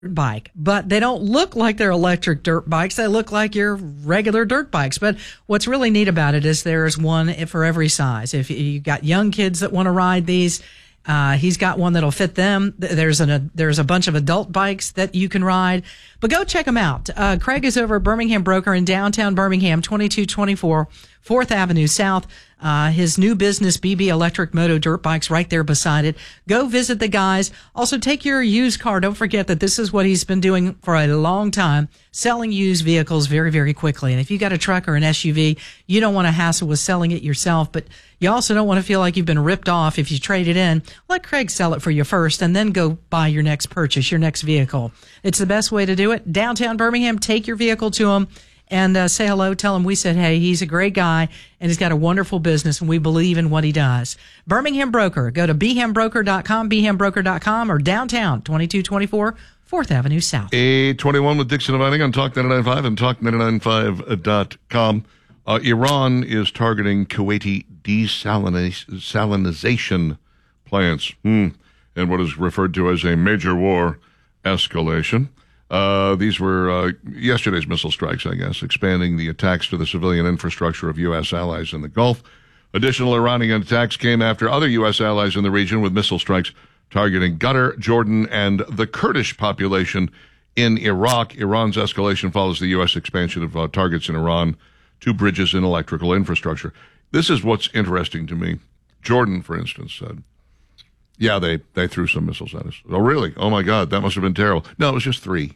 bike, but they don't look like they're electric dirt bikes. They look like your regular dirt bikes. But what's really neat about it is there's one for every size. If you got young kids that want to ride these, he's got one that'll fit them. There's a bunch of adult bikes that you can ride, but go check them out. Craig is over at Birmingham Broker in downtown Birmingham, 2224 4th Avenue South. His new business, BB Electric Moto Dirt Bikes, right there beside it. Go visit the guys. Also, take your used car. Don't forget that this is what he's been doing for a long time, selling used vehicles very, very quickly. And if you got a truck or an SUV, you don't want to hassle with selling it yourself, but you also don't want to feel like you've been ripped off if you trade it in. Let Craig sell it for you first and then go buy your next purchase, your next vehicle. It's the best way to do it. Downtown Birmingham, take your vehicle to him. And say hello, tell him we said, hey, he's a great guy, and he's got a wonderful business, and we believe in what he does. Birmingham Broker. Go to bhambroker.com, bhambroker.com, or downtown, 2224 4th Avenue South. 821 with Dixon and Vining on Talk 99.5 and Talk995.com. Iran is targeting Kuwaiti desalinization plants in what is referred to as a major war escalation. These were yesterday's missile strikes, I guess, expanding the attacks to the civilian infrastructure of U.S. allies in the Gulf. Additional Iranian attacks came after other U.S. allies in the region with missile strikes targeting Qatar, Jordan, and the Kurdish population in Iraq. Iran's escalation follows the U.S. expansion of targets in Iran to bridges and electrical infrastructure. This is what's interesting to me. Jordan, for instance, said, yeah, they threw some missiles at us. Oh, really? Oh, my God, that must have been terrible. No, it was just three.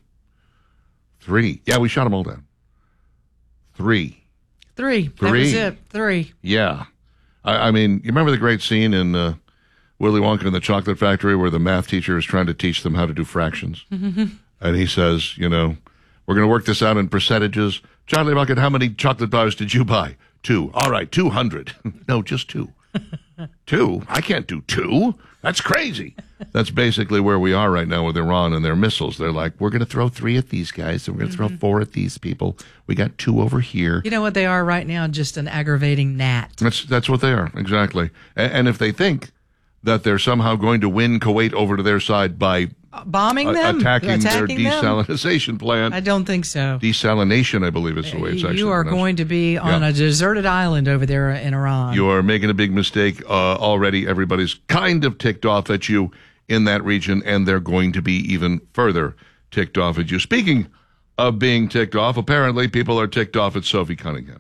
Yeah, we shot them all down. Three. That was it. Three. Yeah. I mean, you remember the great scene in Willy Wonka and the Chocolate Factory where the math teacher is trying to teach them how to do fractions? Mm-hmm. And he says, we're going to work this out in percentages. Charlie Bucket, how many chocolate bars did you buy? 2. All right, 200. No, just 2. 2? I can't do 2. That's crazy. That's basically where we are right now with Iran and their missiles. They're like, we're going to throw 3 at these guys, and we're going to throw 4 at these people. We got 2 over here. You know what they are right now? Just an aggravating gnat. That's what they are, exactly. And if they think that they're somehow going to win Kuwait over to their side by bombing them, attacking their desalinization plant. I don't think so. Desalination, I believe is the way it's actually You are pronounced. going to be on a deserted island over there in Iran. You are making a big mistake already. Everybody's kind of ticked off at you in that region, and they're going to be even further ticked off at you. Speaking of being ticked off, apparently people are ticked off at Sophie Cunningham.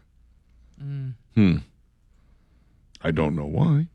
I don't know why.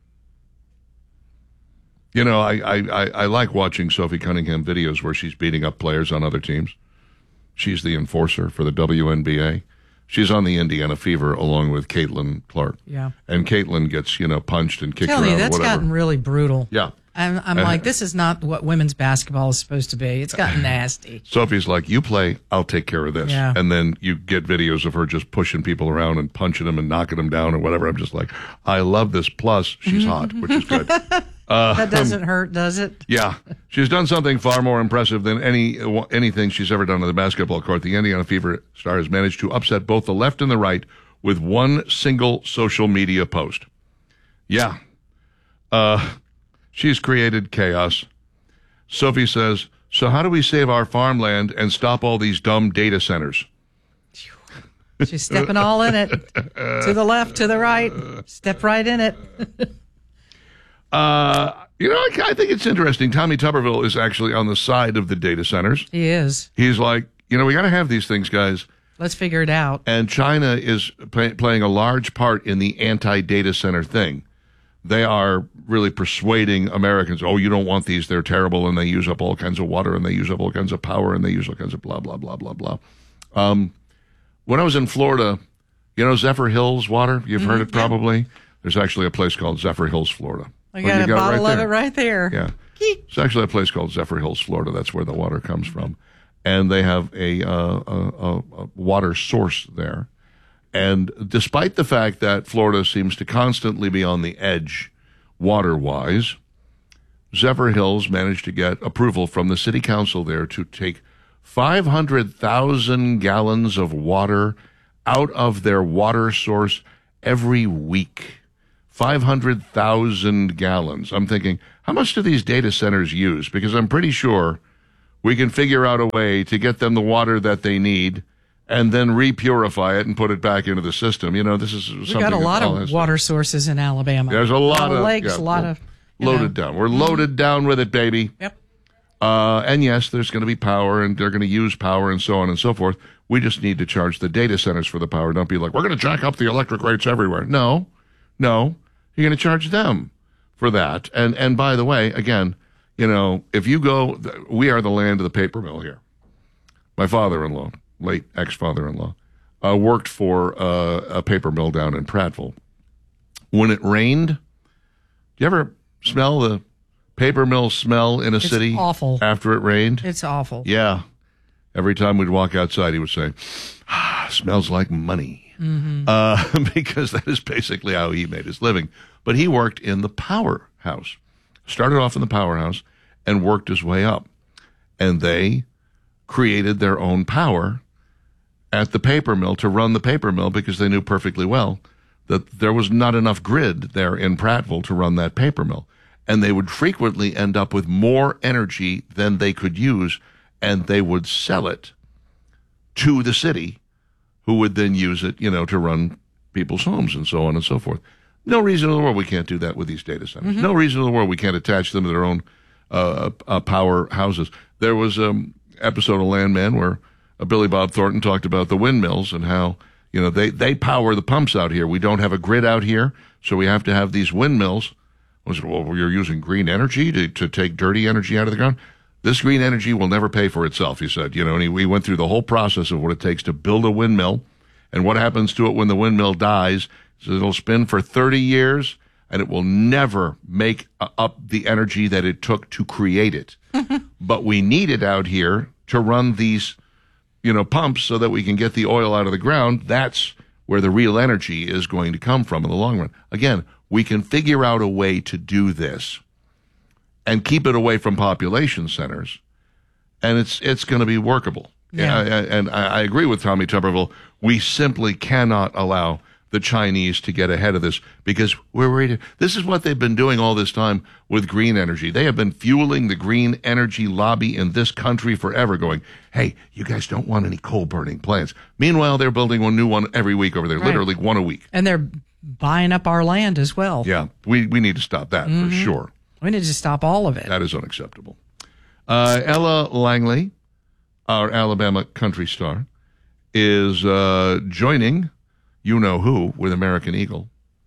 I like watching Sophie Cunningham videos where she's beating up players on other teams. She's the enforcer for the WNBA. She's on the Indiana Fever along with Caitlin Clark. Yeah. And Caitlin gets, punched and kicked around or whatever. That's gotten really brutal. Yeah. I'm like, this is not what women's basketball is supposed to be. It's gotten nasty. Sophie's like, you play, I'll take care of this. Yeah. And then you get videos of her just pushing people around and punching them and knocking them down or whatever. I'm just like, I love this. Plus, she's hot, which is good. That doesn't hurt, does it? Yeah. She's done something far more impressive than anything she's ever done on the basketball court. The Indiana Fever star has managed to upset both the left and the right with one single social media post. Yeah. She's created chaos. Sophie says, so how do we save our farmland and stop all these dumb data centers? She's stepping all in it. To the left, to the right. Step right in it. I think it's interesting. Tommy Tuberville is actually on the side of the data centers. He is. He's like, we got to have these things, guys. Let's figure it out. And China is playing a large part in the anti-data center thing. They are really persuading Americans, you don't want these, they're terrible, and they use up all kinds of water, and they use up all kinds of power, and they use all kinds of blah, blah, blah, blah, blah. When I was in Florida, Zephyr Hills water? You've heard it probably. There's actually a place called Zephyr Hills, Florida. I got a bottle of it right there. Yeah. It's actually a place called Zephyr Hills, Florida. That's where the water comes from. And they have a water source there. And despite the fact that Florida seems to constantly be on the edge water-wise, Zephyr Hills managed to get approval from the city council there to take 500,000 gallons of water out of their water source every week. 500,000 gallons. I'm thinking, how much do these data centers use? Because I'm pretty sure we can figure out a way to get them the water that they need and then repurify it and put it back into the system. This is something. We've got a lot of water sources in Alabama. There's a lot of lakes, a lot of loaded down. We're loaded down with it, baby. Yep. And yes, there's going to be power, and they're going to use power, and so on and so forth. We just need to charge the data centers for the power. Don't be like, we're going to jack up the electric rates everywhere. No, you're going to charge them for that. And by the way, again, if you go, we are the land of the paper mill here. My father-in-law, late ex-father-in-law, worked for a paper mill down in Prattville. When it rained, do you ever smell the paper mill smell in a city? Awful. After it rained? It's awful. Yeah. Every time we'd walk outside, he would say, smells like money. Mm-hmm. Because that is basically how he made his living. But he worked in the powerhouse. Started off in the powerhouse and worked his way up. And they created their own power at the paper mill to run the paper mill because they knew perfectly well that there was not enough grid there in Prattville to run that paper mill. And they would frequently end up with more energy than they could use, and they would sell it to the city, who would then use it, to run people's homes and so on and so forth. No reason in the world we can't do that with these data centers. Mm-hmm. No reason in the world we can't attach them to their own power houses. There was an episode of Landman where Billy Bob Thornton talked about the windmills and how, they power the pumps out here. We don't have a grid out here, so we have to have these windmills. I said, well, you're using green energy to take dirty energy out of the ground? This green energy will never pay for itself, he said. And we went through the whole process of what it takes to build a windmill and what happens to it when the windmill dies. So it'll spin for 30 years, and it will never make up the energy that it took to create it. But we need it out here to run these, pumps so that we can get the oil out of the ground. That's where the real energy is going to come from in the long run. Again, we can figure out a way to do this and keep it away from population centers, and it's going to be workable. Yeah. And I agree with Tommy Tuberville. We simply cannot allow the Chinese to get ahead of this because we're worried. This is what they've been doing all this time with green energy. They have been fueling the green energy lobby in this country forever, going, hey, you guys don't want any coal-burning plants. Meanwhile, they're building a new one every week over there, right. Literally one a week. And they're buying up our land as well. Yeah, we need to stop that for sure. We need to stop all of it. That is unacceptable. Ella Langley, our Alabama country star, is joining you-know-who with American Eagle.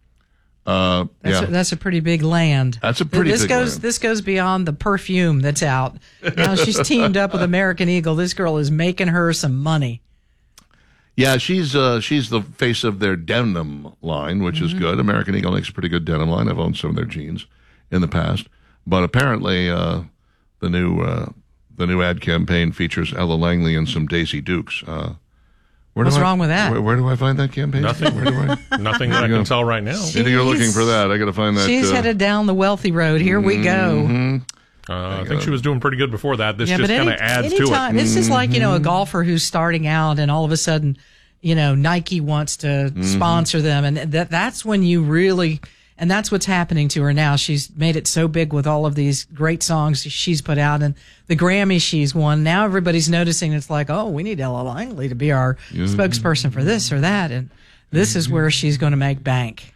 That's a pretty big land. That's a pretty big land. This goes beyond the perfume that's out. Now she's teamed up with American Eagle. This girl is making her some money. Yeah, she's the face of their denim line, which is good. American Eagle makes a pretty good denim line. I've owned some of their jeans in the past, but apparently the new ad campaign features Ella Langley and some Daisy Dukes. What's wrong with that? Where do I find that campaign? Nothing. Nothing that I can tell right now. Maybe you're looking for that. I got to find that. She's headed down the wealthy road. Here we go. I think she was doing pretty good before that. This just kind of adds to it. This is like, a golfer who's starting out and all of a sudden, Nike wants to sponsor them. And that's when you really, and that's what's happening to her now. She's made it so big with all of these great songs she's put out and the Grammy she's won. Now everybody's noticing it's like, oh, we need Ella Langley to be our spokesperson for this or that. And this is where she's going to make bank.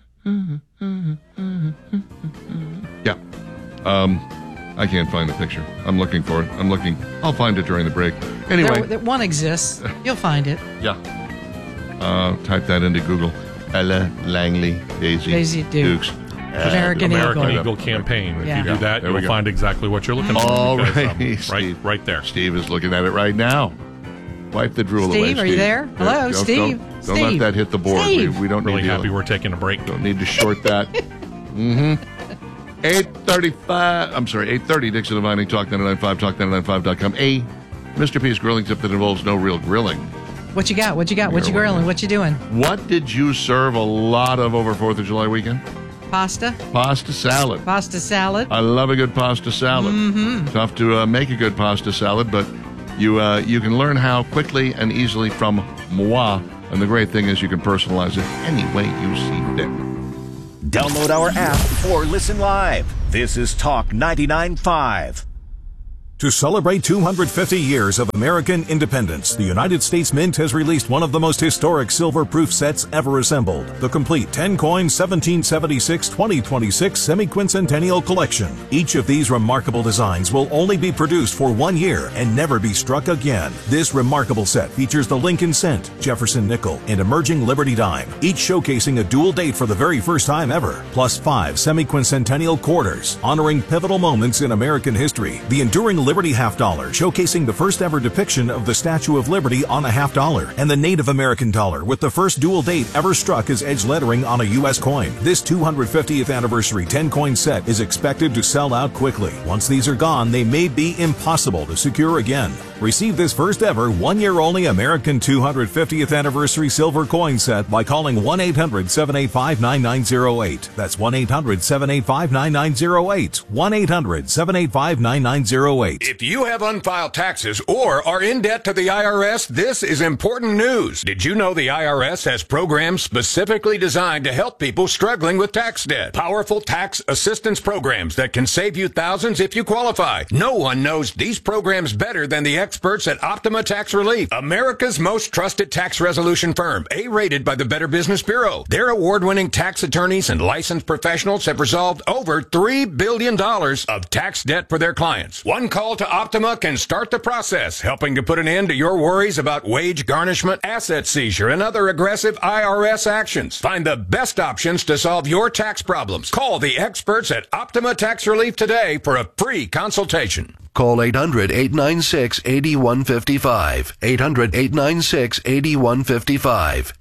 Yeah. I can't find the picture. I'm looking for it. I'll find it during the break. Anyway. One exists. You'll find it. Yeah. Type that into Google. Ella Langley, Daisy Dukes. American Eagle campaign. If you do that, you'll find exactly what you're looking for. All right. Right there. Steve is looking at it right now. Wipe the drool away, Steve. Are you there? Hello, Steve. Don't let that hit the board. We don't really need happy we're taking a break. Don't need to short that. 8:30 Dixon Divining, Talk 99.5, talk995.com. A Mr. P's grilling tip that involves no real grilling. What you got? What you grilling? What you doing? What did you serve a lot of over 4th of July weekend? Pasta. Pasta salad. Pasta salad. I love a good pasta salad. Tough to make a good pasta salad, but you can learn how quickly and easily from moi. And the great thing is you can personalize it any way you see fit. Download our app or listen live. This is Talk 99.5. To celebrate 250 years of American independence, the United States Mint has released one of the most historic silver-proof sets ever assembled. The complete 10-coin 1776-2026 semi-quincentennial collection. Each of these remarkable designs will only be produced for 1 year and never be struck again. This remarkable set features the Lincoln Cent, Jefferson Nickel, and emerging Liberty Dime, each showcasing a dual date for the very first time ever, plus 5 semi-quincentennial quarters, honoring pivotal moments in American history. The enduring Liberty half dollar, showcasing the first ever depiction of the Statue of Liberty on a half dollar, and the Native American dollar with the first dual date ever struck as edge lettering on a U.S. coin. This 250th anniversary 10-coin set is expected to sell out quickly. Once these are gone, they may be impossible to secure again. Receive this first ever 1 year only American 250th anniversary silver coin set by calling 1-800-785-9908. That's 1-800-785-9908. 1-800-785-9908. If you have unfiled taxes or are in debt to the IRS, this is important news. Did you know the IRS has programs specifically designed to help people struggling with tax debt? Powerful tax assistance programs that can save you thousands if you qualify. No one knows these programs better than the experts at Optima Tax Relief, America's most trusted tax resolution firm, A-rated by the Better Business Bureau. Their award-winning tax attorneys and licensed professionals have resolved over $3 billion of tax debt for their clients. One call to Optima can start the process, helping to put an end to your worries about wage garnishment, asset seizure, and other aggressive IRS actions. Find the best options to solve your tax problems. Call the experts at Optima Tax Relief today for a free consultation. Call 800-896-8155. 800-896-8155.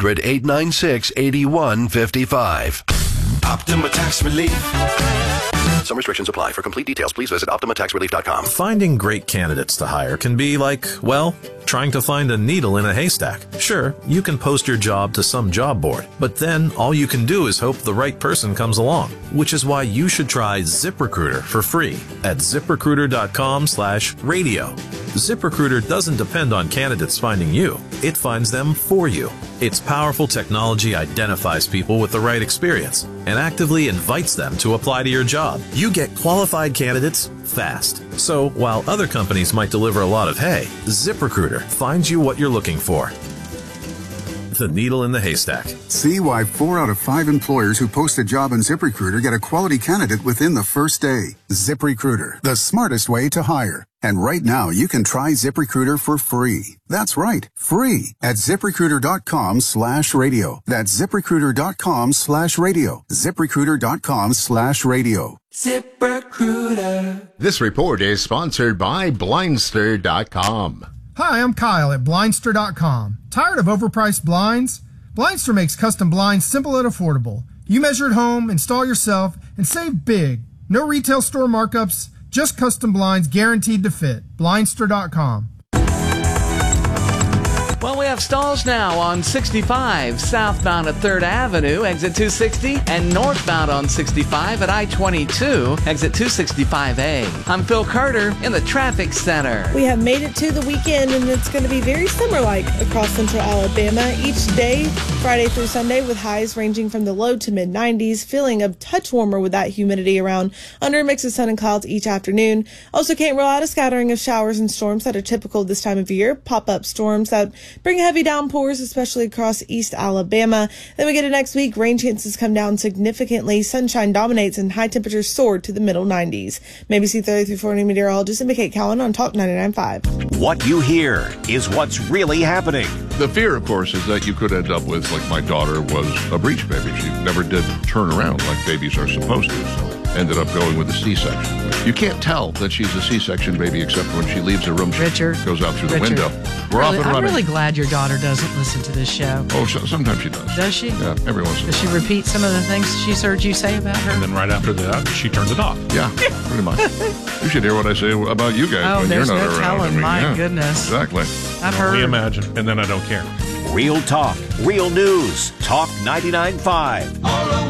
800-896-8155. Optima Tax Relief. Some restrictions apply. For complete details, please visit OptimaTaxRelief.com. Finding great candidates to hire can be like, well, trying to find a needle in a haystack. Sure, you can post your job to some job board, but then all you can do is hope the right person comes along, which is why you should try ZipRecruiter for free at ZipRecruiter.com/radio. ZipRecruiter doesn't depend on candidates finding you. It finds them for you. Its powerful technology identifies people with the right experience and actively invites them to apply to your job. You get qualified candidates fast. So while other companies might deliver a lot of hay, ZipRecruiter finds you what you're looking for. The needle in the haystack. See why 4 out of 5 employers who post a job on ZipRecruiter get a quality candidate within the first day. ZipRecruiter, the smartest way to hire. And right now, you can try ZipRecruiter for free. That's right, free at ZipRecruiter.com/radio. That's ZipRecruiter.com/radio. ZipRecruiter.com/radio. ZipRecruiter. This report is sponsored by Blindster.com. Hi, I'm Kyle at Blindster.com. Tired of overpriced blinds? Blindster makes custom blinds simple and affordable. You measure at home, install yourself, and save big. No retail store markups, just custom blinds guaranteed to fit. Blindster.com. Well, we have stalls now on 65 southbound at 3rd Avenue, exit 260, and northbound on 65 at I-22, exit 265A. I'm Phil Carter in the traffic center. We have made it to the weekend, and it's going to be very summer-like across central Alabama each day, Friday through Sunday, with highs ranging from the low to mid-90s, feeling a touch warmer with that humidity around, under a mix of sun and clouds each afternoon. Also can't rule out a scattering of showers and storms that are typical this time of year, pop-up storms that bring heavy downpours, especially across East Alabama. Then we get to next week, rain chances come down significantly, sunshine dominates, and high temperatures soar to the middle 90s. ABC 3340 meteorologist McKay Cowan on Talk 99.5. What you hear is what's really happening. The fear, of course, is that you could end up with, like my daughter was a breech baby. She never did turn around like babies are supposed to, so ended up going with a C-section. You can't tell that she's a C-section baby except when she leaves the room, she goes out through the window. We're off and running. I'm really glad your daughter doesn't listen to this show. Oh, sometimes she does. Does she? Yeah, every once in a while. Does she repeat some of the things she's heard you say about her? And then right after that, she turns it off. Yeah, pretty much. You should hear what I say about you guys when you're not around. Oh, there's no telling. My goodness. Exactly. I've heard. We imagine, and then I don't care. Real talk, real news. Talk 99.5.